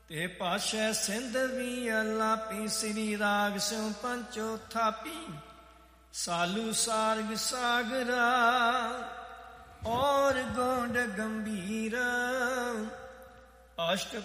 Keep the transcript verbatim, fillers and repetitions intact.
ਤੇ ਪਾਸ਼ੈ ਸਿੰਧ ਵੀ ਅਲਾਪੀ ਸ੍ਰੀ ਰਾਗ ਸਿਉ ਪੰਚੋ ਥਾਪੀ ਸਾਲੂ ਸਾਰਗ ਸਾਗਰਾ ਔਰ ਗੋਂਡ ਗੰਭੀਰ ਅਸ਼ਟ